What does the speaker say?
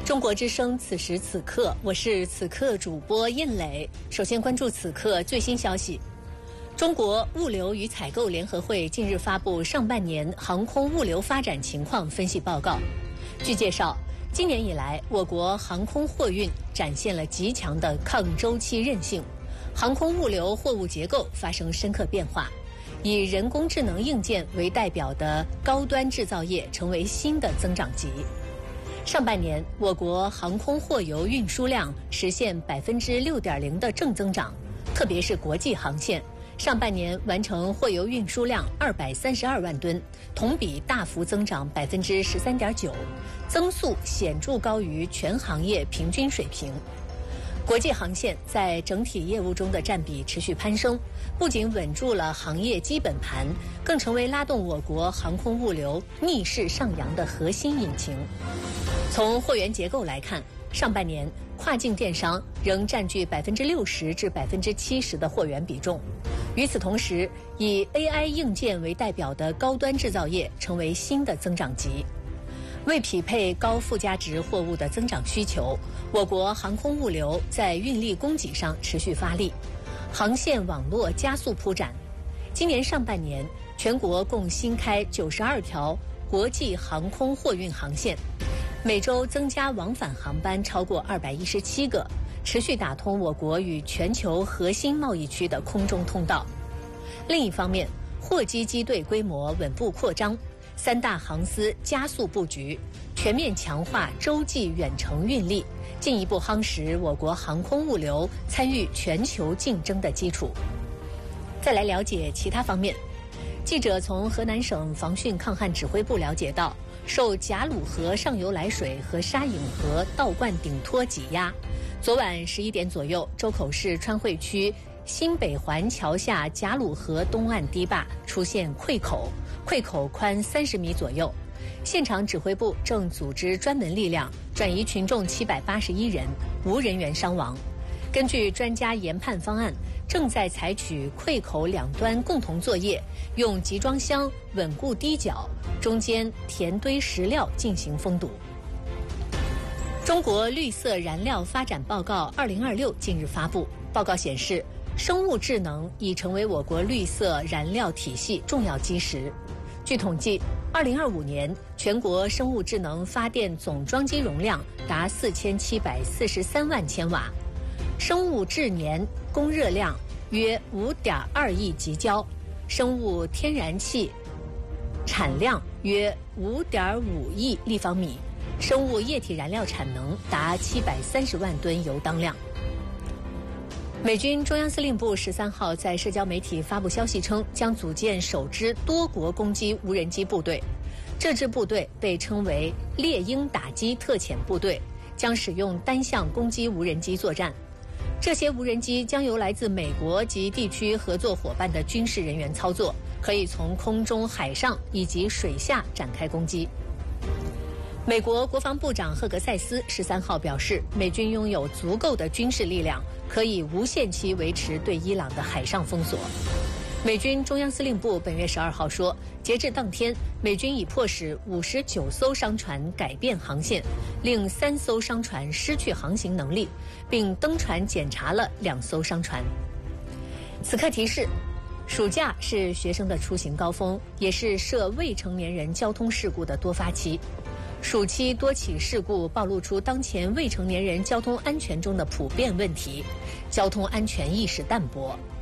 中国之声，此时此刻，我是此刻主播印磊。首先关注此刻最新消息。中国物流与采购联合会近日发布上半年航空物流发展情况分析报告。据介绍，今年以来，我国航空货运展现了极强的抗周期韧性，航空物流货物结构发生深刻变化，以人工智能硬件为代表的高端制造业成为新的增长极。上半年，我国航空货邮运输量实现6.0%的正增长，特别是国际航线，上半年完成货邮运输量232万吨，同比大幅增长13.9%，增速显著高于全行业平均水平。国际航线在整体业务中的占比持续攀升，不仅稳住了行业基本盘，更成为拉动我国航空物流逆势上扬的核心引擎。从货源结构来看，上半年跨境电商仍占据60%至70%的货源比重。与此同时，以 AI 硬件为代表的高端制造业成为新的增长极。为匹配高附加值货物的增长需求，我国航空物流在运力供给上持续发力，航线网络加速铺展。今年上半年，全国共新开92条国际航空货运航线，每周增加往返航班超过217个，持续打通我国与全球核心贸易区的空中通道。另一方面，货机机队规模稳步扩张，三大航司加速布局，全面强化洲际远程运力，进一步夯实我国航空物流参与全球竞争的基础。再来了解其他方面，记者从河南省防汛抗旱指挥部了解到，受贾鲁河上游来水和沙隐河倒灌顶托挤压，昨晚11点左右，周口市川汇区新北环桥下贾鲁河东岸堤坝出现溃口，溃口宽30米左右。现场指挥部正组织专门力量转移群众781人，无人员伤亡。根据专家研判方案，正在采取溃口两端共同作业，用集装箱稳固堤角，中间填堆石料进行封堵。中国绿色燃料发展报告2026近日发布，报告显示，生物智能已成为我国绿色燃料体系重要基石。据统计，2025年全国生物智能发电总装机容量达4743万千瓦，生物智年供热量约5.2亿吉焦，生物天然气产量约5.5亿立方米，生物液体燃料产能达730万吨油当量。美军中央司令部13号在社交媒体发布消息称，将组建首支多国攻击无人机部队。这支部队被称为猎鹰打击特遣部队，将使用单向攻击无人机作战。这些无人机将由来自美国及地区合作伙伴的军事人员操作，可以从空中、海上以及水下展开攻击。美国国防部长赫格塞斯13号表示，美军拥有足够的军事力量，可以无限期维持对伊朗的海上封锁。美军中央司令部本月12号说，截至当天，美军已迫使59艘商船改变航线，令3艘商船失去航行能力，并登船检查了2艘商船。此刻提示，暑假是学生的出行高峰，也是涉未成年人交通事故的多发期。暑期多起事故暴露出当前未成年人交通安全中的普遍问题，交通安全意识淡薄。